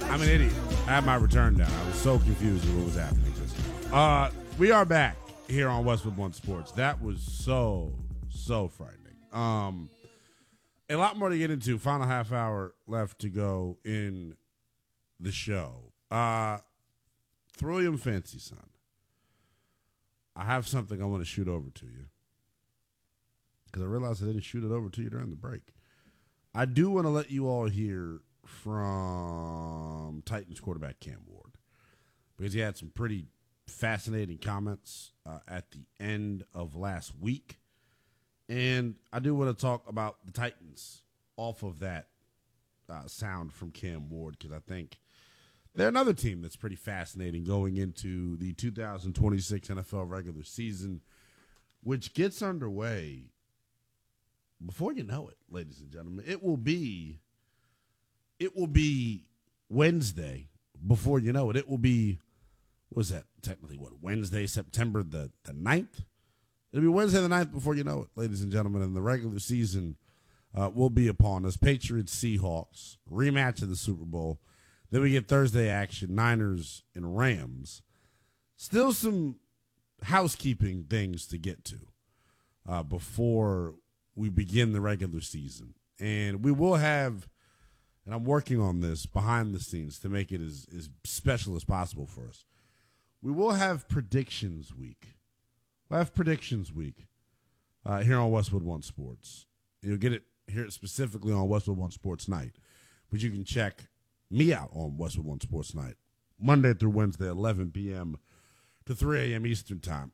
I'm an idiot. I had my return down. I was so confused with what was happening just now. We are back here on Westwood One Sports. That was so frightening. A lot more to get into. Final half hour left to go in the show. Thrillium Fancy Son. I have something I want to shoot over to you because I realized I didn't shoot it over to you during the break. I do want to let you all hear from Titans quarterback Cam Ward because he had some pretty fascinating comments at the end of last week. And I do want to talk about the Titans off of that sound from Cam Ward because I think they're another team that's pretty fascinating going into the 2026 NFL regular season, which gets underway before you know it, ladies and gentlemen. It will be Wednesday before you know it. It will be, what's that technically, Wednesday, September the 9th? It'll be Wednesday the 9th before you know it, ladies and gentlemen, and the regular season will be upon us. Patriots, Seahawks, rematch of the Super Bowl. Then we get Thursday action, Niners and Rams. Still some housekeeping things to get to before we begin the regular season. And we will have, and I'm working on this behind the scenes to make it as special as possible for us. We will have predictions week. We'll have predictions week here on Westwood One Sports. You'll get it here specifically on Westwood One Sports Night. But you can check me out on Westwood One Sports Night, Monday through Wednesday, 11 p.m. to 3 a.m. Eastern Time.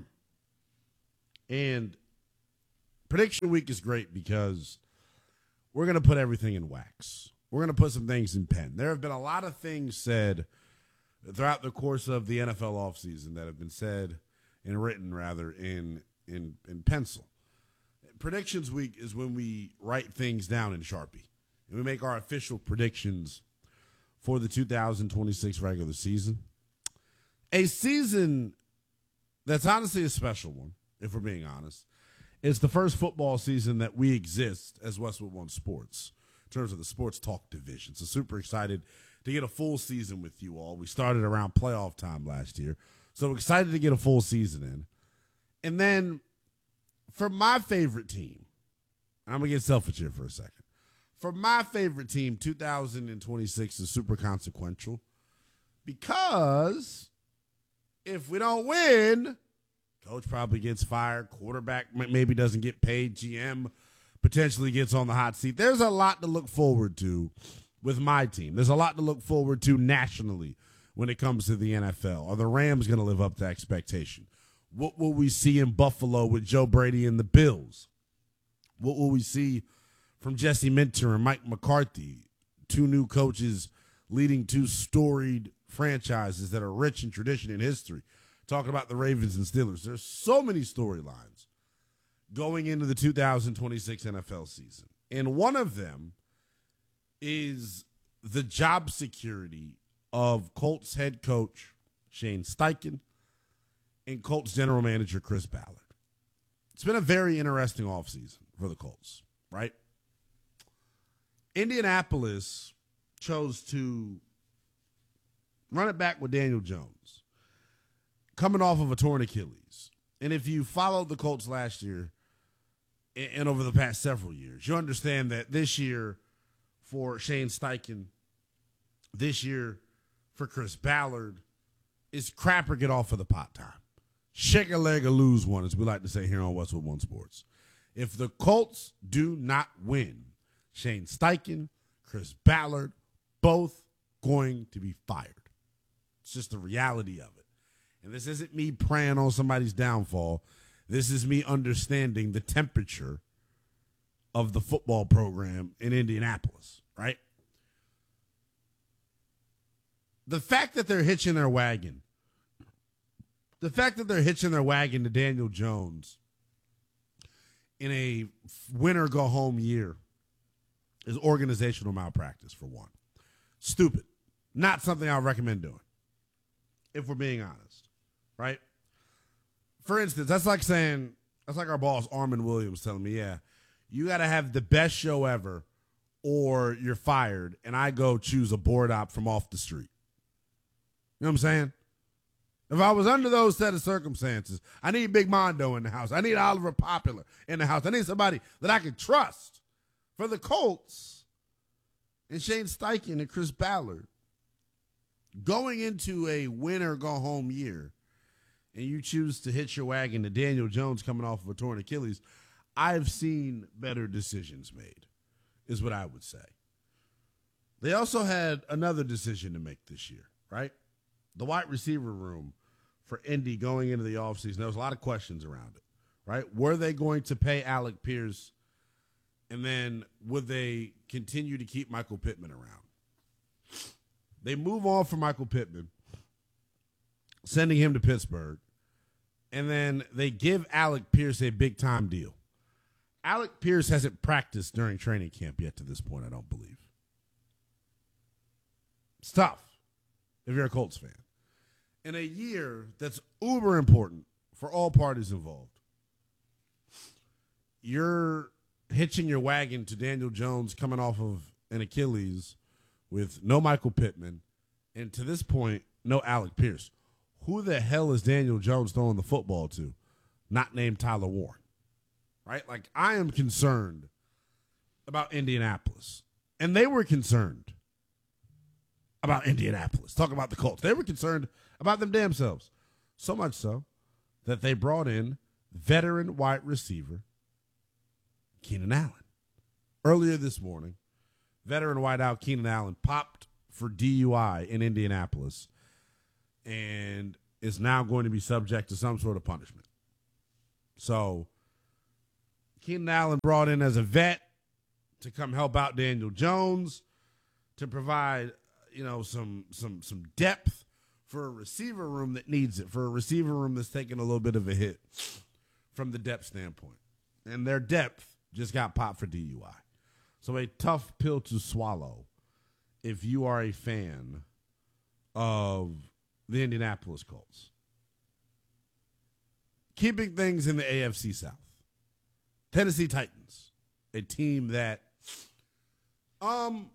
And prediction week is great because we're going to put everything in wax. We're going to put some things in pen. There have been a lot of things said throughout the course of the NFL offseason that have been said and written, rather, in pencil. Predictions week is when we write things down in Sharpie, and we make our official predictions for the 2026 regular season. A season that's honestly a special one, if we're being honest. It's the first football season that we exist as Westwood One Sports in terms of the sports talk division. So super excited to get a full season with you all. We started around playoff time last year. So excited to get a full season in. And then for my favorite team, I'm going to get selfish here for a second. For my favorite team, 2026 is super consequential because if we don't win, coach probably gets fired, quarterback maybe doesn't get paid, GM potentially gets on the hot seat. There's a lot to look forward to with my team. There's a lot to look forward to nationally when it comes to the NFL. Are the Rams going to live up to expectation? What will we see in Buffalo with Joe Brady and the Bills? What will we see from Jesse Minter and Mike McCarthy, two new coaches leading two storied franchises that are rich in tradition and history? Talking about the Ravens and Steelers. There's so many storylines going into the 2026 NFL season. And one of them is the job security of Colts head coach Shane Steichen and Colts general manager Chris Ballard. It's been a very interesting offseason for the Colts, right? Indianapolis chose to run it back with Daniel Jones, coming off of a torn Achilles. And if you followed the Colts last year and over the past several years, you understand that this year for Shane Steichen, this year for Chris Ballard, is crap or get off of the pot time. Shake a leg or lose one, as we like to say here on Westwood One Sports. If the Colts do not win, Shane Steichen, Chris Ballard, both going to be fired. It's just the reality of it. And this isn't me praying on somebody's downfall. This is me understanding the temperature of the football program in Indianapolis, right? The fact that they're hitching their wagon to Daniel Jones in a win-or-go-home year is organizational malpractice, for one. Stupid. Not something I would recommend doing, if we're being honest, right? For instance, that's like our boss, Armin Williams, telling me, yeah, you got to have the best show ever or you're fired, and I go choose a board op from off the street. You know what I'm saying? If I was under those set of circumstances, I need Big Mondo in the house. I need Oliver Popular in the house. I need somebody that I can trust. For the Colts and Shane Steichen and Chris Ballard, going into a win-or-go-home year, and you choose to hitch your wagon to Daniel Jones coming off of a torn Achilles, I've seen better decisions made, is what I would say. They also had another decision to make this year, right? The wide receiver room for Indy going into the offseason, there was a lot of questions around it, right? Were they going to pay Alec Pierce, and then would they continue to keep Michael Pittman around? They move on from Michael Pittman, sending him to Pittsburgh, and then they give Alec Pierce a big-time deal. Alec Pierce hasn't practiced during training camp yet to this point, I don't believe. It's tough if you're a Colts fan. In a year that's uber important for all parties involved, you're hitching your wagon to Daniel Jones coming off of an Achilles with no Michael Pittman, and to this point, no Alec Pierce. Who the hell is Daniel Jones throwing the football to? Not named Tyler Warren, right? Like, I am concerned about Indianapolis, and they were concerned about Indianapolis. Talk about the Colts. They were concerned about them damn selves. So much so that they brought in veteran wide receiver Keenan Allen. Earlier this morning, veteran wideout Keenan Allen popped for DUI in Indianapolis and is now going to be subject to some sort of punishment. So Keenan Allen brought in as a vet to come help out Daniel Jones, to provide, some depth for a receiver room that needs it, for a receiver room that's taking a little bit of a hit from the depth standpoint. And their depth just got popped for DUI. So a tough pill to swallow if you are a fan of the Indianapolis Colts. Keeping things in the AFC South. Tennessee Titans, a team that I'm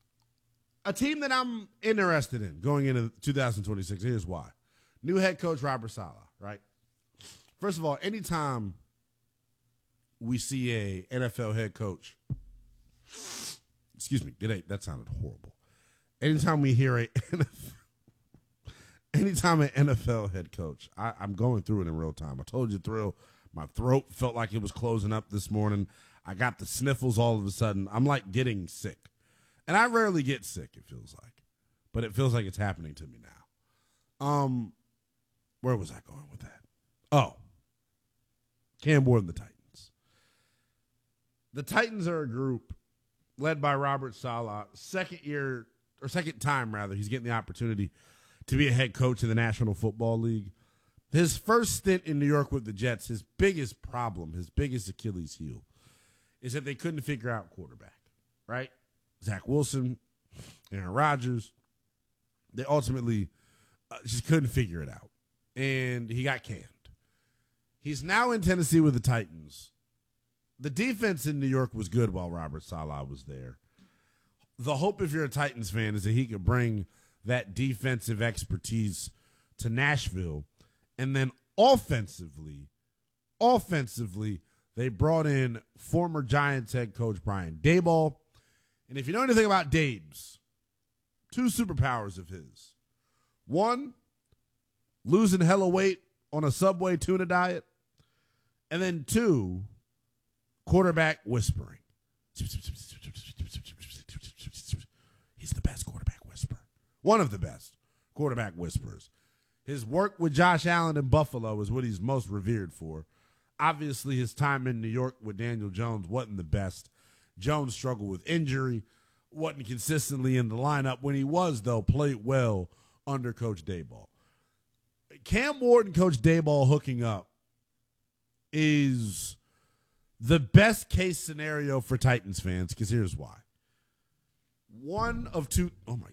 interested in going into 2026. Here's why. New head coach Robert Saleh, right? First of all, anytime we see a NFL head coach, excuse me, that sounded horrible. Anytime we hear anytime an NFL head coach, I'm going through it in real time. I told you, Thrill, my throat felt like it was closing up this morning. I got the sniffles all of a sudden. I'm like getting sick. And I rarely get sick, it feels like. But it feels like it's happening to me now. Where was I going with that? Oh, Cam Ward and the Titans. The Titans are a group led by Robert Saleh, second time he's getting the opportunity to be a head coach in the National Football League. His first stint in New York with the Jets, his biggest problem, his biggest Achilles heel, is that they couldn't figure out quarterback, right? Zach Wilson, Aaron Rodgers, they ultimately just couldn't figure it out. And he got canned. He's now in Tennessee with the Titans. The defense in New York was good while Robert Saleh was there. The hope, if you're a Titans fan, is that he could bring that defensive expertise to Nashville. And then offensively, they brought in former Giants head coach Brian Daboll. And if you know anything about Dabes, two superpowers of his. One, losing hella weight on a Subway tuna diet. And then two, quarterback whispering. He's the best quarterback whisperer. One of the best quarterback whisperers. His work with Josh Allen in Buffalo is what he's most revered for. Obviously, his time in New York with Daniel Jones wasn't the best. Jones struggled with injury, wasn't consistently in the lineup. When he was, though, played well under Coach Daboll. Cam Ward and Coach Daboll hooking up is the best case scenario for Titans fans, because here's why. One of two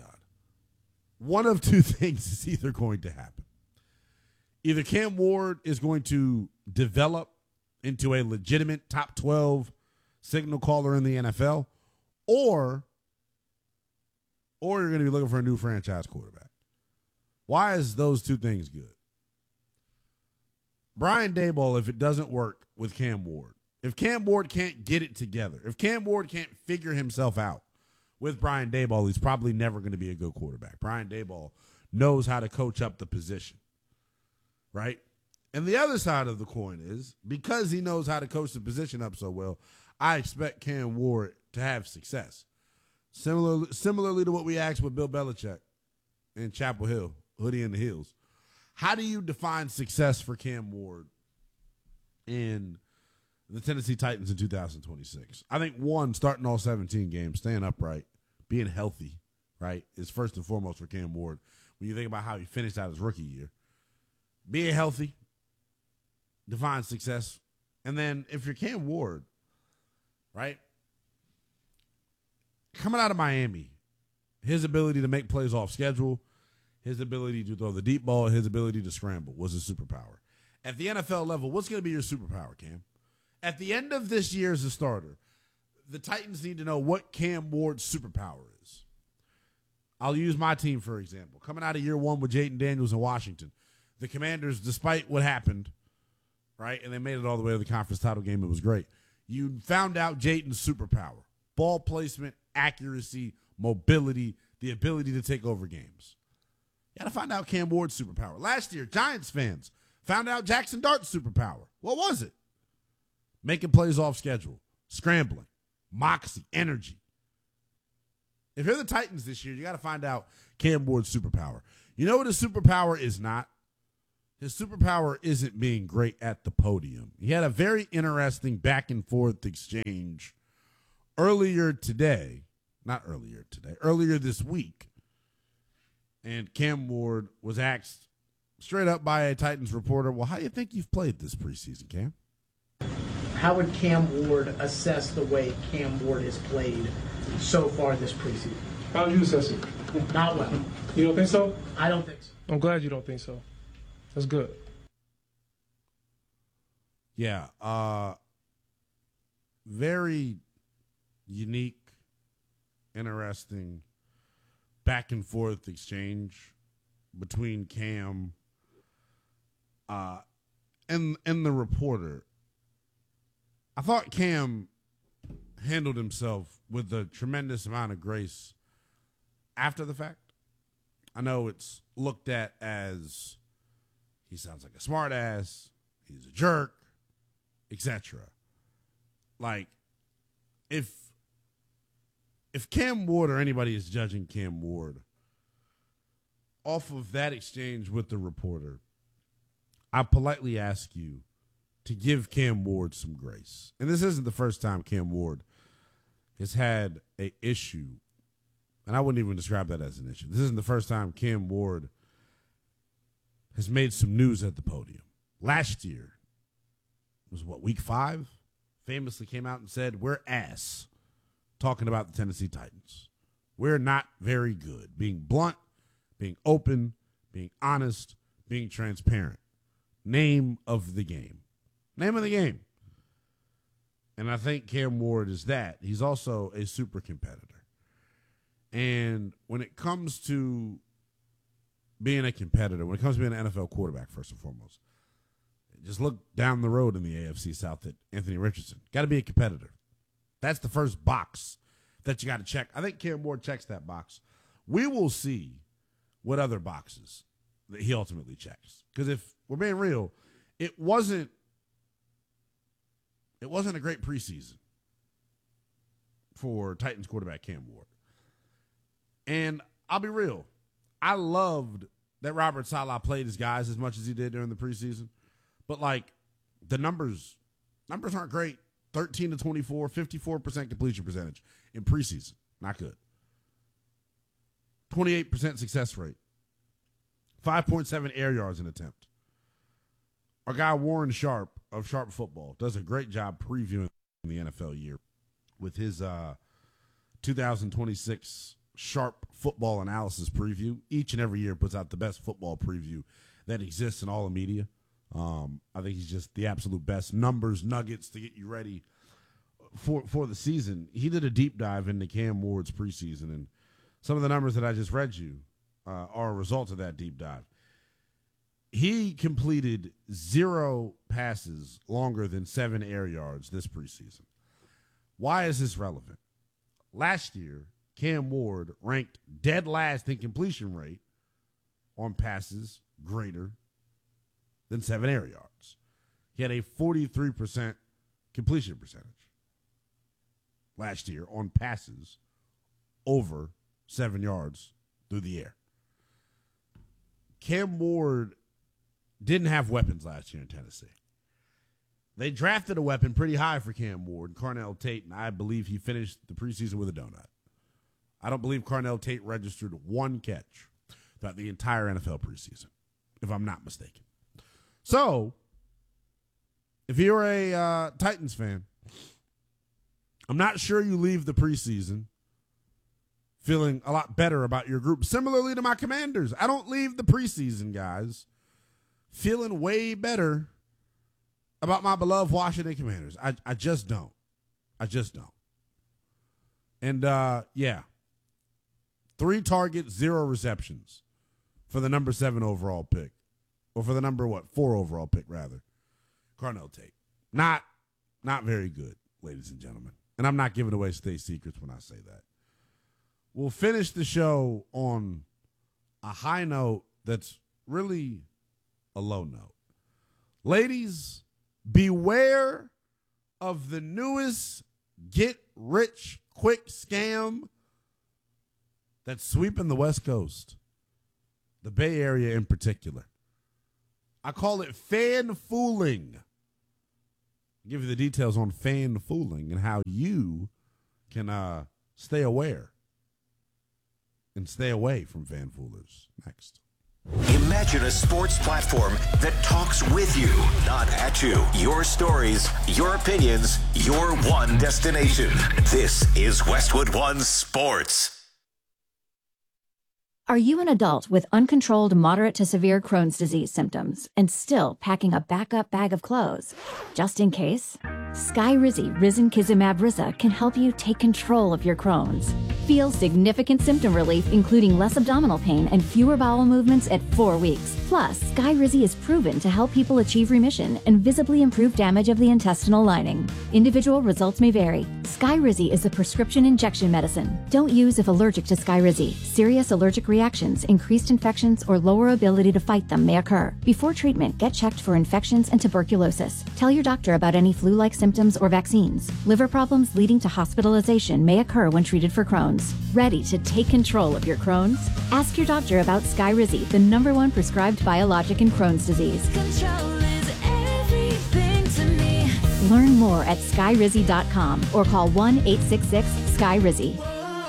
things is either going to happen. Either Cam Ward is going to develop into a legitimate top 12 signal caller in the NFL, or you're going to be looking for a new franchise quarterback. Why is those two things good? Brian Daboll, if it doesn't work with Cam Ward, if Cam Ward can't get it together, if Cam Ward can't figure himself out with Brian Daboll, he's probably never going to be a good quarterback. Brian Daboll knows how to coach up the position, right? And the other side of the coin is, because he knows how to coach the position up so well, I expect Cam Ward to have success. Similarly to what we asked with Bill Belichick in Chapel Hill, Hoodie in the Hills. How do you define success for Cam Ward in the Tennessee Titans in 2026? I think, one, starting all 17 games, staying upright, being healthy, right, is first and foremost for Cam Ward. When you think about how he finished out his rookie year, being healthy defines success. And then if you're Cam Ward, right, coming out of Miami, his ability to make plays off schedule, his ability to throw the deep ball, his ability to scramble was a superpower. At the NFL level, what's going to be your superpower, Cam? At the end of this year as a starter, the Titans need to know what Cam Ward's superpower is. I'll use my team, for example. Coming out of year one with Jayden Daniels in Washington, the Commanders, despite what happened, right, and they made it all the way to the conference title game, it was great. You found out Jayden's superpower: ball placement, accuracy, mobility, the ability to take over games. You got to find out Cam Ward's superpower. Last year, Giants fans found out Jackson Dart's superpower. What was it? Making plays off schedule, scrambling, moxie, energy. If you're the Titans this year, you got to find out Cam Ward's superpower. You know what his superpower is not? His superpower isn't being great at the podium. He had a very interesting back and forth exchange earlier this week. And Cam Ward was asked straight up by a Titans reporter, well, how do you think you've played this preseason, Cam? How would Cam Ward assess the way Cam Ward has played so far this preseason? How would you assess it? Not well. You don't think so? I don't think so. I'm glad you don't think so. That's good. Yeah. Very unique, interesting back and forth exchange between Cam and the reporter. I thought Cam handled himself with a tremendous amount of grace after the fact. I know it's looked at as he sounds like a smart ass, he's a jerk, etc. Like, if Cam Ward or anybody is judging Cam Ward off of that exchange with the reporter, I politely ask you to give Cam Ward some grace. And this isn't the first time Cam Ward has had an issue, and I wouldn't even describe that as an issue. This isn't the first time Cam Ward has made some news at the podium. Last year, was week 5? Famously came out and said, we're ass, talking about the Tennessee Titans. We're not very good. Being blunt, being open, being honest, being transparent. Name of the game. Name of the game. And I think Cam Ward is that. He's also a super competitor. And when it comes to being a competitor, when it comes to being an NFL quarterback, first and foremost, just look down the road in the AFC South at Anthony Richardson. Got to be a competitor. That's the first box that you got to check. I think Cam Ward checks that box. We will see what other boxes that he ultimately checks. Because if we're being real, it wasn't a great preseason for Titans quarterback Cam Ward. And I'll be real, I loved that Robert Saleh played his guys as much as he did during the preseason. But, like, the numbers aren't great. 13 to 24, 54% completion percentage in preseason. Not good. 28% success rate. 5.7 air yards an attempt. Our guy Warren Sharp of Sharp Football does a great job previewing the NFL year with his 2026 Sharp Football Analysis preview. Each and every year puts out the best football preview that exists in all of media. I think he's just the absolute best. Numbers, nuggets to get you ready for the season, he did a deep dive into Cam Ward's preseason, and some of the numbers that I just read you are a result of that deep dive. He completed 0 passes longer than 7 air yards this preseason. Why is this relevant? Last year, Cam Ward ranked dead last in completion rate on passes greater than 7 air yards. He had a 43% completion percentage last year on passes over 7 yards through the air. Cam Ward didn't have weapons last year in Tennessee. They drafted a weapon pretty high for Cam Ward, Carnell Tate, and I believe he finished the preseason with a donut. I don't believe Carnell Tate registered 1 catch throughout the entire NFL preseason, if I'm not mistaken. So, if you're a Titans fan, I'm not sure you leave the preseason feeling a lot better about your group. Similarly to my Commanders, I don't leave the preseason, guys, feeling way better about my beloved Washington Commanders. I just don't. I just don't. And, 3 targets, 0 receptions for the number 7 overall pick. Or for the number, 4 overall pick, rather. Carnell Tate. Not very good, ladies and gentlemen. And I'm not giving away state secrets when I say that. We'll finish the show on a high note that's really a low note. Ladies, beware of the newest get-rich-quick scam that's sweeping the West Coast, the Bay Area in particular. I call it fan fooling. I'll give you the details on fan fooling and how you can stay aware and stay away from fan foolers. Next. Imagine a sports platform that talks with you, not at you. Your stories, your opinions, your one destination. This is Westwood One Sports. Are you an adult with uncontrolled moderate to severe Crohn's disease symptoms and still packing a backup bag of clothes? Just in case? Skyrizi Risankizumab Riza can help you take control of your Crohn's. Feel significant symptom relief, including less abdominal pain and fewer bowel movements at 4 weeks. Plus, Skyrizi is proven to help people achieve remission and visibly improve damage of the intestinal lining. Individual results may vary. Skyrizi is a prescription injection medicine. Don't use if allergic to Skyrizi. Serious allergic reactions, increased infections, or lower ability to fight them may occur. Before treatment, get checked for infections and tuberculosis. Tell your doctor about any flu-like symptoms or vaccines. Liver problems leading to hospitalization may occur when treated for Crohn's. Ready to take control of your Crohn's? Ask your doctor about Skyrizi, the #1 prescribed biologic in Crohn's disease. Control is everything to me. Learn more at skyrizi.com or call 1-866-SKYRIZI.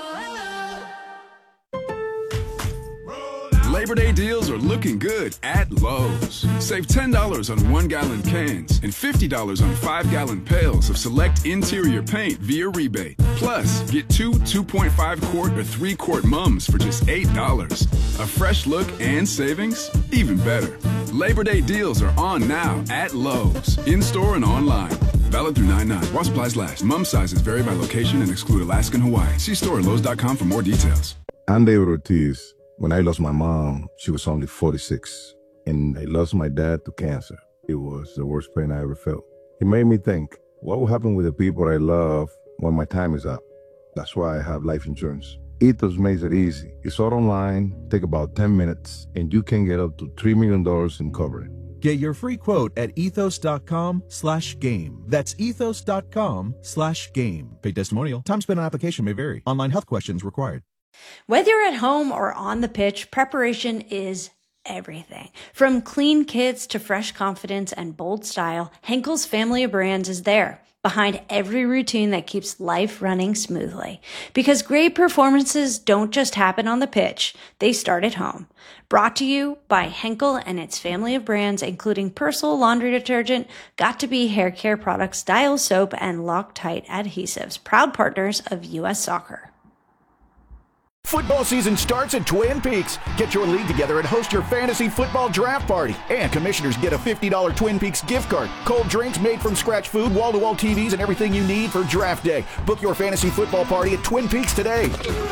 Labor Day deals are looking good at Lowe's. Save $10 on 1-gallon cans and $50 on 5-gallon pails of select interior paint via rebate. Plus, get 2 2.5-quart or 3-quart mums for just $8. A fresh look and savings? Even better. Labor Day deals are on now at Lowe's, in-store and online. Valid through 9/9. While supplies last. Mum sizes vary by location and exclude Alaska and Hawaii. See store at Lowe's.com for more details. I'm David Ortiz. When I lost my mom, she was only 46, and I lost my dad to cancer. It was the worst pain I ever felt. It made me think, what will happen with the people I love when my time is up? That's why I have life insurance. Ethos makes it easy. It's all online, take about 10 minutes, and you can get up to $3 million in coverage. Get your free quote at ethos.com/game. That's ethos.com/game. Paid testimonial. Time spent on application may vary. Online health questions required. Whether you're at home or on the pitch, preparation is everything. From clean kits to fresh confidence and bold style, Henkel's family of brands is there, behind every routine that keeps life running smoothly. Because great performances don't just happen on the pitch, they start at home. Brought to you by Henkel and its family of brands, including Persil laundry detergent, Got2b hair care products, Dial soap, and Loctite adhesives, proud partners of U.S. Soccer. Football season starts at Twin Peaks. Get your league together and host your fantasy football draft party. And commissioners get a $50 Twin Peaks gift card, cold drinks, made from scratch food, wall-to-wall TVs, and everything you need for draft day. Book your fantasy football party at Twin Peaks today.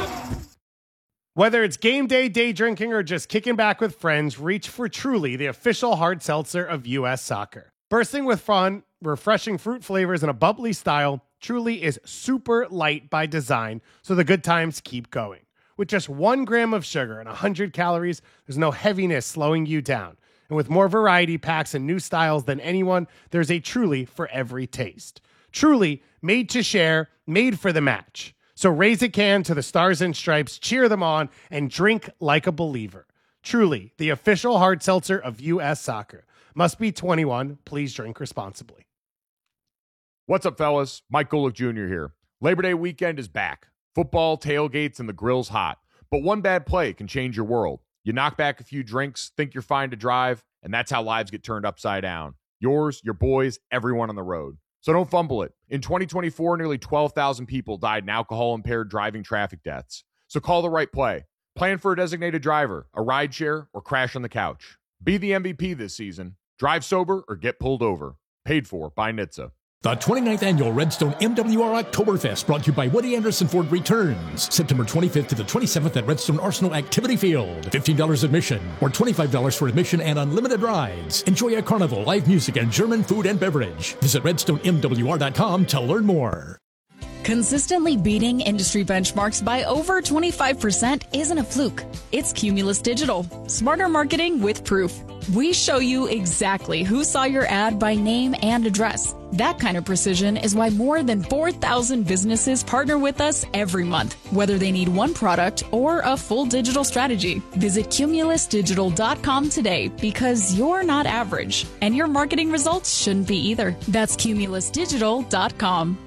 Whether it's game day, day drinking, or just kicking back with friends, reach for Truly, the official hard seltzer of U.S. Soccer. Bursting with fun, refreshing fruit flavors, and a bubbly style, Truly is super light by design, so the good times keep going. With just 1 gram of sugar and 100 calories, there's no heaviness slowing you down. And with more variety packs and new styles than anyone, there's a Truly for every taste. Truly, made to share, made for the match. So raise a can to the Stars and Stripes, cheer them on, and drink like a believer. Truly, the official hard seltzer of U.S. Soccer. Must be 21. Please drink responsibly. What's up, fellas? Mike Golick Jr. here. Labor Day weekend is back. Football, tailgates, and the grill's hot. But one bad play can change your world. You knock back a few drinks, think you're fine to drive, and that's how lives get turned upside down. Yours, your boys, everyone on the road. So don't fumble it. In 2024, nearly 12,000 people died in alcohol-impaired driving traffic deaths. So call the right play. Plan for a designated driver, a rideshare, or crash on the couch. Be the MVP this season. Drive sober or get pulled over. Paid for by NHTSA. The 29th Annual Redstone MWR Oktoberfest, brought to you by Woody Anderson Ford, returns September 25th to the 27th at Redstone Arsenal Activity Field. $15 admission or $25 for admission and unlimited rides. Enjoy a carnival, live music, and German food and beverage. Visit redstonemwr.com to learn more. Consistently beating industry benchmarks by over 25% isn't a fluke. It's Cumulus Digital. Smarter marketing with proof. We show you exactly who saw your ad by name and address. That kind of precision is why more than 4,000 businesses partner with us every month, whether they need one product or a full digital strategy. Visit cumulusdigital.com today, because you're not average, and your marketing results shouldn't be either. That's cumulusdigital.com.